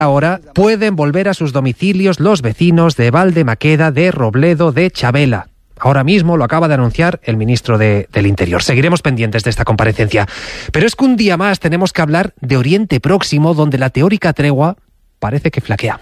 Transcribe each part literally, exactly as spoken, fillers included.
Ahora pueden volver a sus domicilios los vecinos de Valdemaqueda, de Robledo, de Chabela. Ahora mismo lo acaba de anunciar el ministro de, del Interior. Seguiremos pendientes de esta comparecencia. Pero es que un día más tenemos que hablar de Oriente Próximo, donde la teórica tregua parece que flaquea.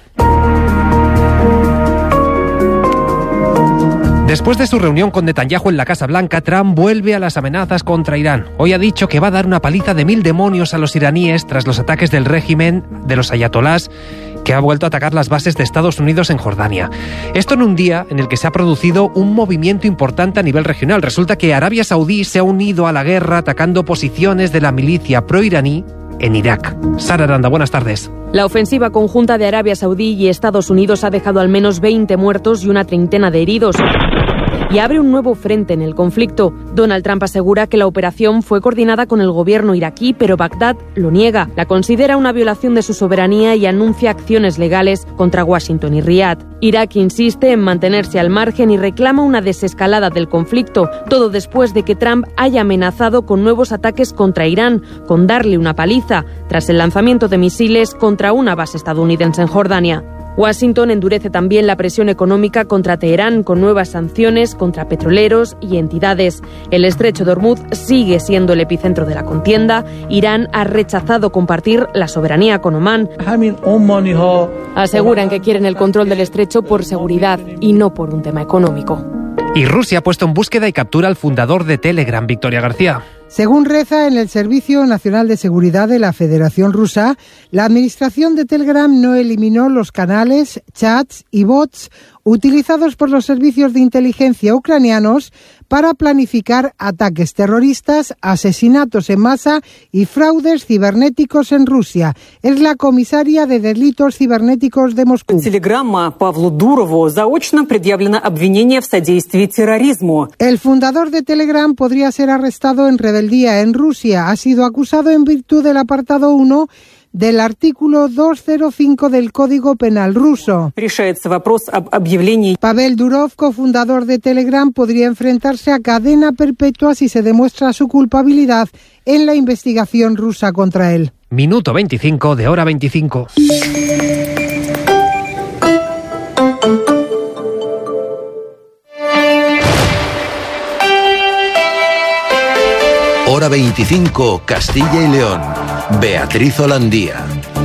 Después de su reunión con Netanyahu en la Casa Blanca, Trump vuelve a las amenazas contra Irán. Hoy ha dicho que va a dar una paliza de mil demonios a los iraníes tras los ataques del régimen de los ayatolás, que ha vuelto a atacar las bases de Estados Unidos en Jordania. Esto en un día en el que se ha producido un movimiento importante a nivel regional. Resulta que Arabia Saudí se ha unido a la guerra atacando posiciones de la milicia proiraní en Irak. Sara Aranda, buenas tardes. La ofensiva conjunta de Arabia Saudí y Estados Unidos ha dejado al menos veinte muertos y una treintena de heridos. Y abre un nuevo frente en el conflicto. Donald Trump asegura que la operación fue coordinada con el gobierno iraquí, pero Bagdad lo niega. La considera una violación de su soberanía y anuncia acciones legales contra Washington y Riad. Irak insiste en mantenerse al margen y reclama una desescalada del conflicto, todo después de que Trump haya amenazado con nuevos ataques contra Irán, con darle una paliza, tras el lanzamiento de misiles contra una base estadounidense en Jordania. Washington endurece también la presión económica contra Teherán con nuevas sanciones contra petroleros y entidades. El estrecho de Hormuz sigue siendo el epicentro de la contienda. Irán ha rechazado compartir la soberanía con Omán. Aseguran que quieren el control del estrecho por seguridad y no por un tema económico. Y Rusia ha puesto en búsqueda y captura al fundador de Telegram, Victoria García. Según reza en el Servicio Nacional de Seguridad de la Federación Rusa, la administración de Telegram no eliminó los canales, chats y bots utilizados por los servicios de inteligencia ucranianos para planificar ataques terroristas, asesinatos en masa y fraudes cibernéticos en Rusia. Es la comisaria de delitos cibernéticos de Moscú. El fundador de Telegram podría ser arrestado en rebeldía en Rusia. Ha sido acusado en virtud del apartado uno del artículo doscientos cinco del Código Penal ruso. Pavel Durov, cofundador de Telegram, podría enfrentarse a cadena perpetua si se demuestra su culpabilidad en la investigación rusa contra él. Minuto veinticinco de hora veinticinco. Hora veinticinco, Castilla y León. Beatriz Holandía.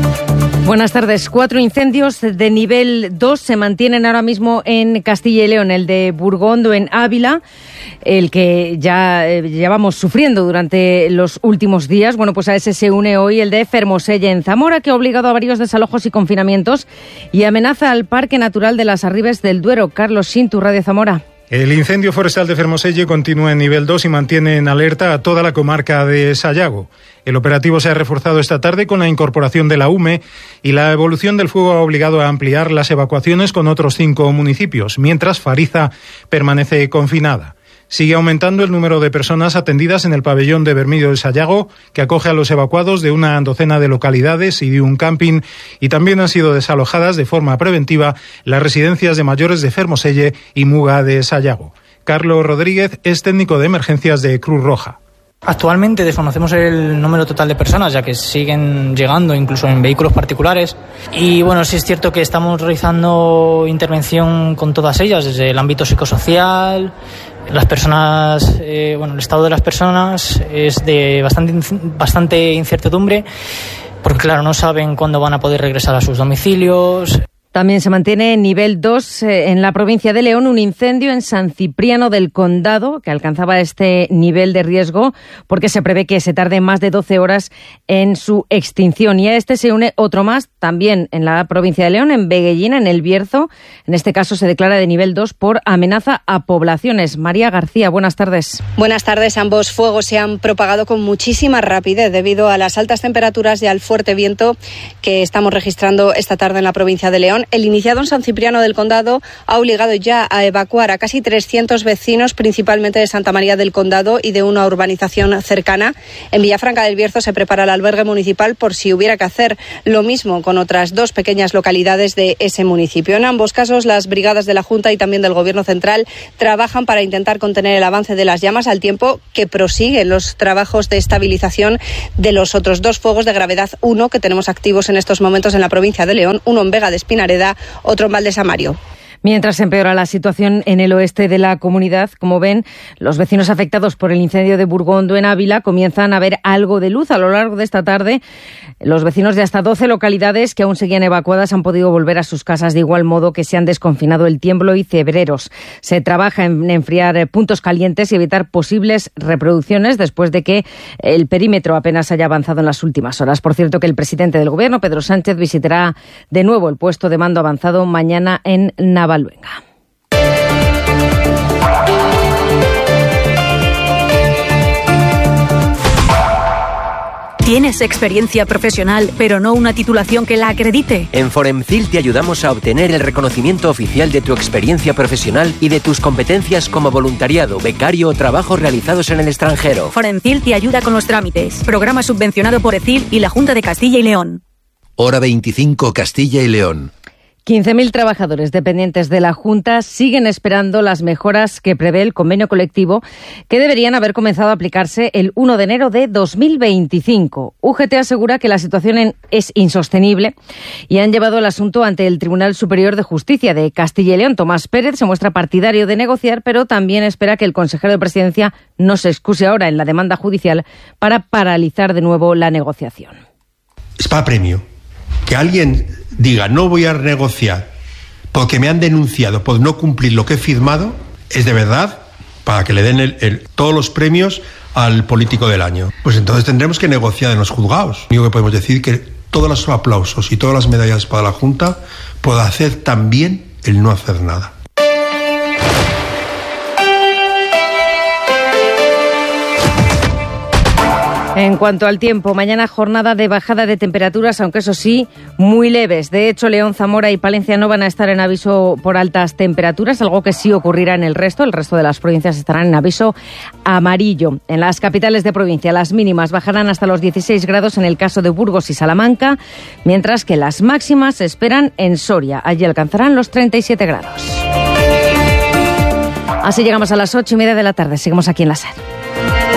Buenas tardes. Cuatro incendios de nivel dos se mantienen ahora mismo en Castilla y León. El de Burgondo en Ávila, el que ya eh, llevamos sufriendo durante los últimos días. Bueno, pues a ese se une hoy el de Fermoselle en Zamora, que ha obligado a varios desalojos y confinamientos y amenaza al Parque Natural de las Arribes del Duero. Carlos Sintu, Radio Zamora. El incendio forestal de Fermoselle continúa en nivel dos y mantiene en alerta a toda la comarca de Sayago. El operativo se ha reforzado esta tarde con la incorporación de la U M E y la evolución del fuego ha obligado a ampliar las evacuaciones con otros cinco municipios, mientras Fariza permanece confinada. Sigue aumentando el número de personas atendidas en el pabellón de Bermillo del Sayago, que acoge a los evacuados de una docena de localidades y de un camping, y también han sido desalojadas de forma preventiva las residencias de mayores de Fermoselle y Muga de Sayago. Carlos Rodríguez es técnico de emergencias de Cruz Roja. Actualmente desconocemos el número total de personas, ya que siguen llegando incluso en vehículos particulares. Y bueno, sí es cierto que estamos realizando intervención con todas ellas, desde el ámbito psicosocial. Las personas, eh, bueno, el estado de las personas es de bastante, bastante incertidumbre, porque claro, no saben cuándo van a poder regresar a sus domicilios. También se mantiene en nivel dos eh, en la provincia de León un incendio en San Cipriano del Condado que alcanzaba este nivel de riesgo porque se prevé que se tarde más de doce horas en su extinción. Y a este se une otro más también en la provincia de León, en Veguellina, en El Bierzo. En este caso se declara de nivel dos por amenaza a poblaciones. María García, buenas tardes. Buenas tardes. Ambos fuegos se han propagado con muchísima rapidez debido a las altas temperaturas y al fuerte viento que estamos registrando esta tarde en la provincia de León. León, el iniciado en San Cipriano del Condado ha obligado ya a evacuar a casi trescientos vecinos, principalmente de Santa María del Condado y de una urbanización cercana. En Villafranca del Bierzo se prepara el albergue municipal por si hubiera que hacer lo mismo con otras dos pequeñas localidades de ese municipio. En ambos casos, las brigadas de la Junta y también del Gobierno central trabajan para intentar contener el avance de las llamas, al tiempo que prosiguen los trabajos de estabilización de los otros dos fuegos de gravedad uno que tenemos activos en estos momentos en la provincia de León, uno en Vega de Espinareda, otro en Valdesamario. Mientras empeora la situación en el oeste de la comunidad, como ven, los vecinos afectados por el incendio de Burgondo en Ávila comienzan a ver algo de luz a lo largo de esta tarde. Los vecinos de hasta doce localidades que aún seguían evacuadas han podido volver a sus casas, de igual modo que se han desconfinado El Tiemblo y Cebreros. Se trabaja en enfriar puntos calientes y evitar posibles reproducciones después de que el perímetro apenas haya avanzado en las últimas horas. Por cierto, que el presidente del Gobierno, Pedro Sánchez, visitará de nuevo el puesto de mando avanzado mañana en Navalluenga. ¿Tienes experiencia profesional, pero no una titulación que la acredite? En Foremcil te ayudamos a obtener el reconocimiento oficial de tu experiencia profesional y de tus competencias como voluntariado, becario o trabajos realizados en el extranjero. Foremcil te ayuda con los trámites. Programa subvencionado por ECIL y la Junta de Castilla y León. Hora veinticinco, Castilla y León. quince mil trabajadores dependientes de la Junta siguen esperando las mejoras que prevé el convenio colectivo, que deberían haber comenzado a aplicarse el uno de enero de dos mil veinticinco. U G T asegura que la situación en, es insostenible y han llevado el asunto ante el Tribunal Superior de Justicia de Castilla y León. Tomás Pérez se muestra partidario de negociar, pero también espera que el consejero de Presidencia no se excuse ahora en la demanda judicial para paralizar de nuevo la negociación. Es para premio. Que alguien diga no voy a negociar porque me han denunciado por no cumplir lo que he firmado, es de verdad para que le den el, el, todos los premios al político del año. Pues entonces tendremos que negociar en los juzgados. Lo único que podemos decir es que todos los aplausos y todas las medallas para la Junta puede hacer también el no hacer nada. En cuanto al tiempo, mañana jornada de bajada de temperaturas, aunque eso sí, muy leves. De hecho, León, Zamora y Palencia no van a estar en aviso por altas temperaturas, algo que sí ocurrirá en el resto. El resto de las provincias estarán en aviso amarillo. En las capitales de provincia, las mínimas bajarán hasta los dieciséis grados en el caso de Burgos y Salamanca, mientras que las máximas se esperan en Soria. Allí alcanzarán los treinta y siete grados. Así llegamos a las ocho y media de la tarde. Seguimos aquí en la SER.